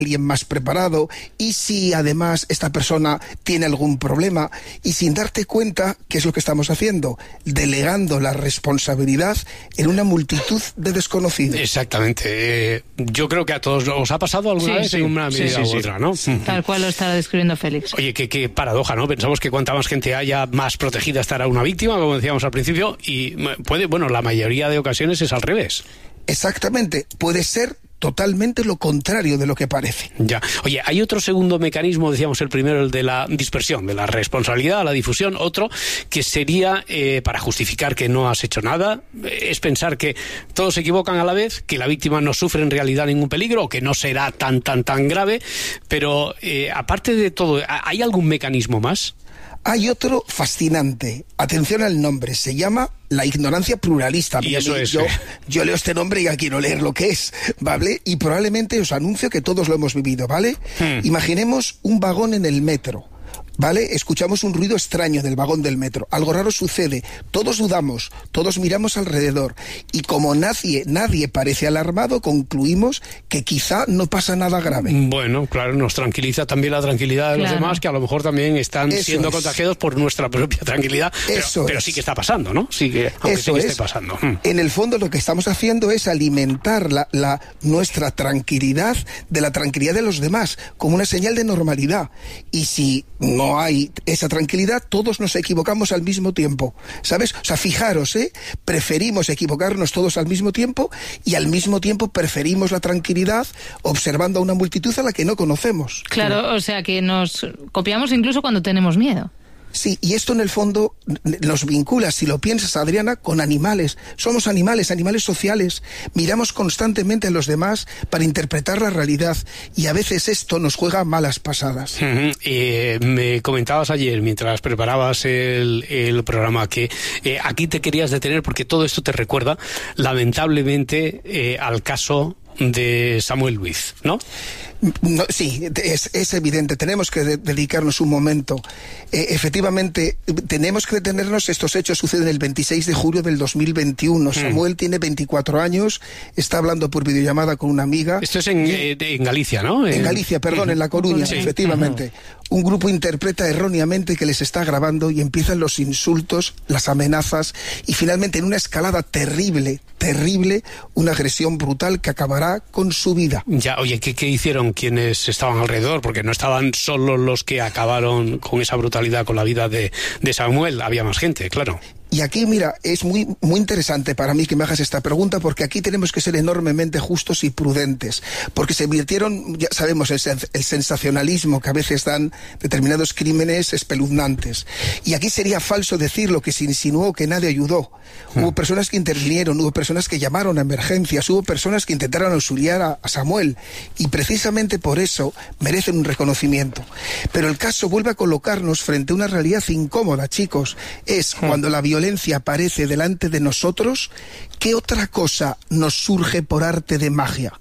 alguien más preparado, y si además esta persona tiene algún problema, y sin darte cuenta, ¿qué es lo que estamos haciendo? Delegando la responsabilidad en una multitud de desconocidos. Exactamente. Yo creo que a todos os ha pasado alguna vez en una medida u otra, ¿no? Tal cual lo está describiendo Félix. Oye, qué paradoja, ¿no? Pensamos que cuanta más gente haya, más protegida estará una víctima, como decíamos al principio, y la mayoría de ocasiones es al revés. Exactamente. Puede ser totalmente lo contrario de lo que parece. Ya. Oye, hay otro segundo mecanismo, decíamos el primero, el de la dispersión, de la responsabilidad, la difusión. Otro que sería, para justificar que no has hecho nada, es pensar que todos se equivocan a la vez, que la víctima no sufre en realidad ningún peligro, o que no será tan grave. Pero, aparte de todo, ¿hay algún mecanismo más? Hay otro fascinante. Atención al nombre. Se llama la ignorancia pluralista. Y eso es. Yo leo este nombre y ya quiero leer lo que es, ¿vale? Y probablemente os anuncio que todos lo hemos vivido, ¿vale? Imaginemos un vagón en el metro, ¿vale? Escuchamos un ruido extraño del vagón del metro. Algo raro sucede. Todos dudamos, todos miramos alrededor. Y como nadie parece alarmado, concluimos que quizá no pasa nada grave. Bueno, claro, nos tranquiliza también la tranquilidad de los demás, que a lo mejor también están siendo contagiados por nuestra propia tranquilidad. Pero sí que está pasando, ¿no? Sí que, aunque sí que esté pasando. En el fondo lo que estamos haciendo es alimentar nuestra tranquilidad de la tranquilidad de los demás, como una señal de normalidad. Y si no hay esa tranquilidad, todos nos equivocamos al mismo tiempo, ¿sabes? O sea, fijaros, preferimos equivocarnos todos al mismo tiempo, y al mismo tiempo preferimos la tranquilidad observando a una multitud a la que no conocemos. Claro, o sea que nos copiamos incluso cuando tenemos miedo. Sí, y esto en el fondo nos vincula, si lo piensas, Adriana, con animales. Somos animales sociales. Miramos constantemente a los demás para interpretar la realidad, y a veces esto nos juega malas pasadas. Me comentabas ayer, mientras preparabas el programa, que aquí te querías detener porque todo esto te recuerda, lamentablemente, al caso de Samuel Luiz, ¿no? No, sí, es evidente. Tenemos que dedicarnos un momento. Efectivamente, tenemos que detenernos. Estos hechos suceden el 26 de julio del 2021. Samuel tiene 24 años, está hablando por videollamada con una amiga. Esto es en Galicia, ¿no? En Galicia, perdón, en La Coruña, efectivamente. Un grupo interpreta erróneamente que les está grabando, y empiezan los insultos, las amenazas, y finalmente, en una escalada terrible, una agresión brutal que acabará con su vida. Ya, oye, ¿qué hicieron quienes estaban alrededor? Porque no estaban solo los que acabaron con esa brutalidad con la vida de Samuel, había más gente, claro. Y aquí, mira, es muy interesante para mí que me hagas esta pregunta, porque aquí tenemos que ser enormemente justos y prudentes, porque se virtieron, ya sabemos, el sensacionalismo que a veces dan determinados crímenes espeluznantes. Y aquí sería falso decir lo que se insinuó, que nadie ayudó. Hubo personas que intervinieron, hubo personas que llamaron a emergencias, hubo personas que intentaron auxiliar a Samuel, y precisamente por eso merecen un reconocimiento. Pero el caso vuelve a colocarnos frente a una realidad incómoda, chicos. Es cuando la violencia aparece delante de nosotros, ¿qué otra cosa nos surge por arte de magia?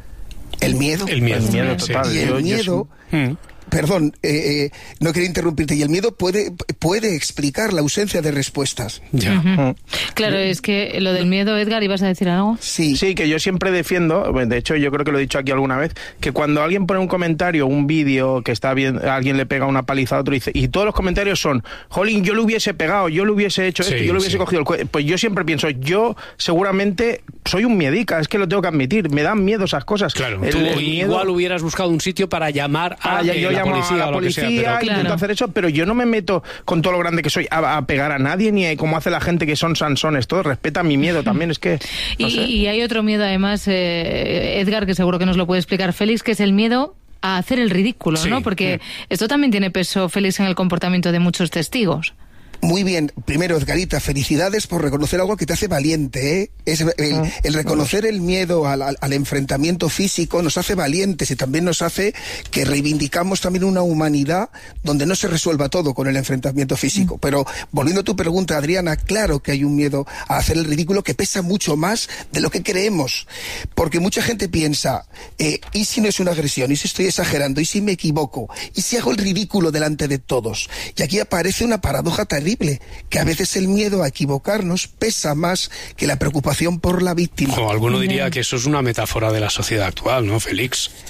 El miedo. El miedo total. Y el miedo... Perdón, no quería interrumpirte. Y el miedo puede explicar la ausencia de respuestas. Ya. Claro, es que lo del miedo, Edgar, ¿ibas a decir algo? Sí, que yo siempre defiendo, de hecho yo creo que lo he dicho aquí alguna vez, que cuando alguien pone un comentario, un vídeo que está bien, alguien le pega una paliza a otro, y todos los comentarios son, jolín, yo le hubiese pegado, yo le hubiese hecho esto, yo le hubiese cogido el cuello. Pues yo siempre pienso, yo seguramente soy un miedica, es que lo tengo que admitir, me dan miedo esas cosas. Claro, tú igual hubieras buscado un sitio para llamar a la policía, intento hacer eso, pero yo no me meto, con todo lo grande que soy, a pegar a nadie, ni como hace la gente que son sansones, todo respeta mi miedo también, es que... Y hay otro miedo además, Edgar, que seguro que nos lo puede explicar Félix, que es el miedo a hacer el ridículo, ¿no? Porque esto también tiene peso, Félix, en el comportamiento de muchos testigos. Muy bien. Primero, Edgarita, felicidades por reconocer algo que te hace valiente, ¿eh? El reconocer el miedo al enfrentamiento físico nos hace valientes y también nos hace que reivindicamos también una humanidad donde no se resuelva todo con el enfrentamiento físico. Pero, volviendo a tu pregunta, Adriana, claro que hay un miedo a hacer el ridículo que pesa mucho más de lo que creemos. Porque mucha gente piensa, ¿y si no es una agresión? ¿Y si estoy exagerando? ¿Y si me equivoco? ¿Y si hago el ridículo delante de todos? Y aquí aparece una paradoja terrible, que a veces el miedo a equivocarnos pesa más que la preocupación por la víctima. Alguno diría que eso es una metáfora de la sociedad actual, ¿no, Félix?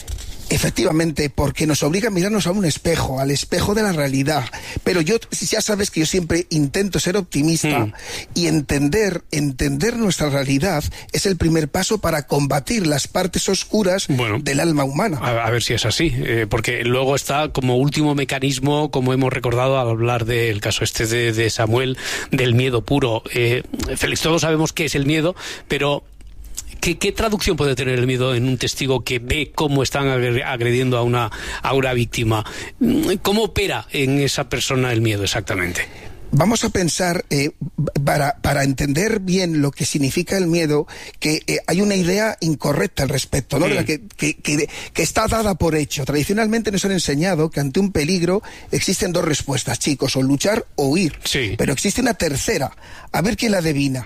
Efectivamente, porque nos obliga a mirarnos a un espejo, al espejo de la realidad. Pero yo, ya sabes que yo siempre intento ser optimista y entender nuestra realidad es el primer paso para combatir las partes oscuras del alma humana. A ver si es así, porque luego está como último mecanismo, como hemos recordado al hablar del caso este de Samuel, del miedo puro. Félix, todos sabemos qué es el miedo, pero ¿qué traducción puede tener el miedo en un testigo que ve cómo están agrediendo a una víctima? ¿Cómo opera en esa persona el miedo exactamente? Vamos a pensar, para entender bien lo que significa el miedo, que hay una idea incorrecta al respecto, ¿no? De la que está dada por hecho. Tradicionalmente nos han enseñado que ante un peligro existen dos respuestas, chicos, o luchar o huir. Sí. Pero existe una tercera. A ver quién la adivina.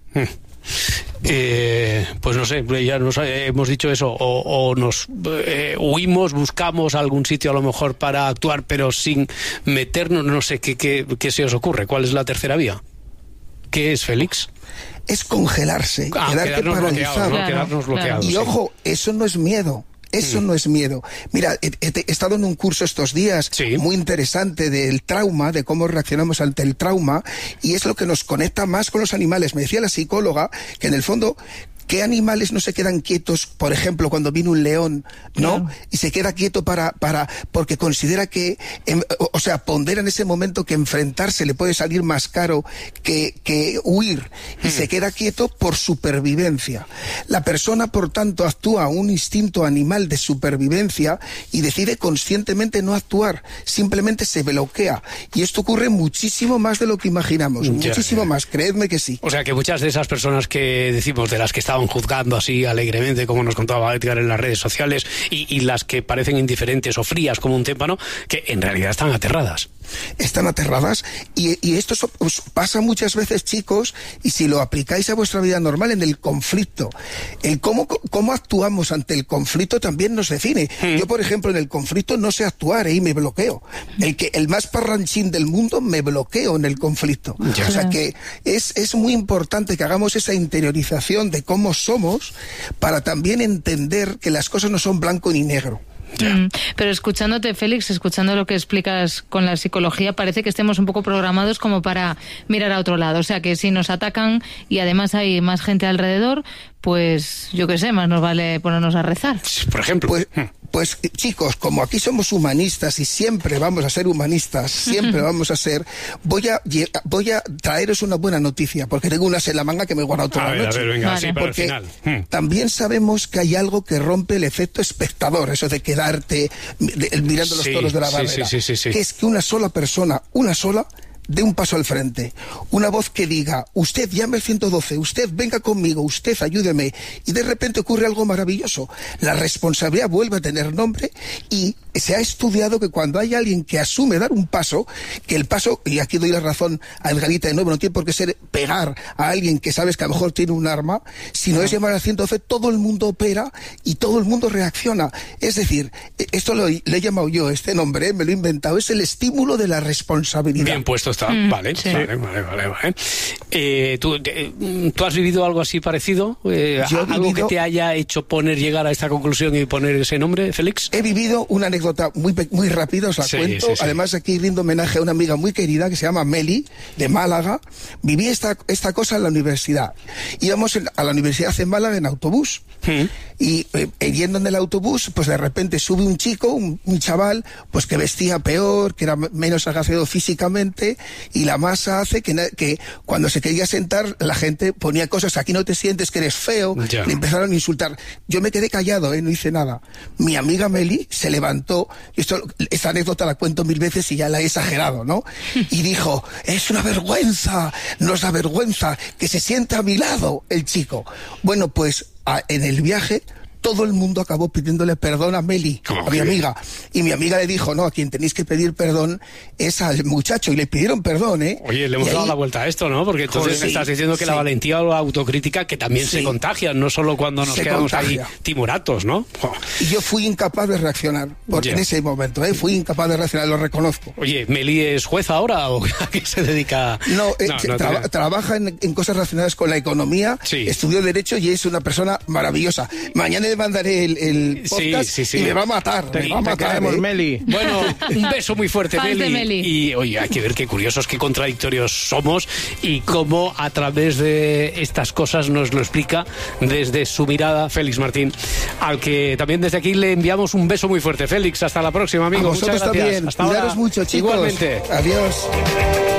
Pues no sé, ya hemos dicho eso, o nos huimos, buscamos algún sitio a lo mejor para actuar, pero sin meternos, no sé, ¿qué se os ocurre? ¿Cuál es la tercera vía? ¿Qué es, Félix? Es congelarse, quedarte paralizado. Quedarnos bloqueados. Y ojo, eso no es miedo. Eso no es miedo. Mira, he estado en un curso estos días muy interesante del trauma, de cómo reaccionamos ante el trauma, y es lo que nos conecta más con los animales. Me decía la psicóloga que en el fondo, ¿qué animales no se quedan quietos, por ejemplo, cuando viene un león, ¿no? Y se queda quieto porque considera que, pondera en ese momento que enfrentarse le puede salir más caro que huir, y se queda quieto por supervivencia. La persona, por tanto, actúa a un instinto animal de supervivencia y decide conscientemente no actuar, simplemente se bloquea. Y esto ocurre muchísimo más de lo que imaginamos, muchísimo más, creedme que sí. O sea que muchas de esas personas que decimos, de las que estaban juzgando así alegremente, como nos contaba Edgar en las redes sociales, y las que parecen indiferentes o frías como un témpano, que en realidad están aterradas. Están aterradas y esto os pasa muchas veces, chicos, y si lo aplicáis a vuestra vida normal, en el conflicto, el cómo actuamos ante el conflicto también nos define. Yo, por ejemplo, en el conflicto no sé actuar y me bloqueo. El más parranchín del mundo, me bloqueo en el conflicto. O sea que es muy importante que hagamos esa interiorización de cómo somos para también entender que las cosas no son blanco ni negro. Pero escuchándote, Félix, escuchando lo que explicas con la psicología, parece que estemos un poco programados como para mirar a otro lado. O sea, que si nos atacan y además hay más gente alrededor, pues yo qué sé, más nos vale ponernos a rezar. Por ejemplo. Pues chicos, como aquí somos humanistas y siempre vamos a ser humanistas, siempre vamos a ser, voy a traeros una buena noticia, porque tengo unas en la manga que me he guardado toda la noche. A ver, venga, sí, para el final. También sabemos que hay algo que rompe el efecto espectador, eso de quedarte mirando los toros de la barrera, que es que una sola persona, dé un paso al frente. Una voz que diga, usted llame al 112, usted venga conmigo, usted ayúdeme. Y de repente ocurre algo maravilloso. La responsabilidad vuelve a tener nombre y se ha estudiado que cuando hay alguien que asume dar un paso, que el paso, y aquí doy la razón a Edgarita de nuevo, no tiene por qué ser pegar a alguien que sabes que a lo mejor tiene un arma, sino es llamar al 112, todo el mundo opera y todo el mundo reacciona. Es decir, esto le he llamado yo, este nombre, me lo he inventado, es el estímulo de la responsabilidad. Bien puesto está, vale. ¿Tú has vivido algo así parecido? ¿Algo que te haya hecho llegar a esta conclusión y poner ese nombre, Félix? He vivido una anécdota muy rápida, os la cuento. Además, aquí rindo homenaje a una amiga muy querida que se llama Meli, de Málaga. Viví esta cosa en la universidad. Íbamos a la universidad en Málaga en autobús. Y yendo en el autobús, pues de repente sube un chico, un chaval, pues que vestía peor, que era menos agraciado físicamente, y la masa hace que cuando se quería sentar, la gente ponía cosas, aquí no te sientes, que eres feo, le empezaron a insultar. Yo me quedé callado, no hice nada. Mi amiga Meli se levantó, esta anécdota la cuento 1000 veces y ya la he exagerado, ¿no? Y dijo, es una vergüenza, nos da vergüenza que se sienta a mi lado el chico. Bueno, pues en el viaje todo el mundo acabó pidiéndole perdón a Meli, a mi amiga. Y mi amiga le dijo, no, a quien tenéis que pedir perdón es al muchacho. Y le pidieron perdón, ¿eh? Oye, le hemos dado la vuelta a esto, ¿no? Porque entonces me estás diciendo que la valentía o la autocrítica que también se contagia, no solo cuando nos quedamos ahí timoratos, ¿no? Y yo fui incapaz de reaccionar, porque en ese momento, fui incapaz de reaccionar, lo reconozco. Oye, ¿Meli es jueza ahora o a qué se dedica? Trabaja en cosas relacionadas con la economía, estudió Derecho y es una persona maravillosa. Mañana le mandaré el podcast sí. y me va a matar. Me va a matar, Meli. Bueno, un beso muy fuerte, Meli. Y oye, hay que ver qué curiosos, qué contradictorios somos y cómo a través de estas cosas nos lo explica desde su mirada Félix Martín, al que también desde aquí le enviamos un beso muy fuerte. Félix, hasta la próxima, amigo. A vosotros muchas gracias. también. Hasta Cuidaros ahora. mucho, chicos. Igualmente. Adiós.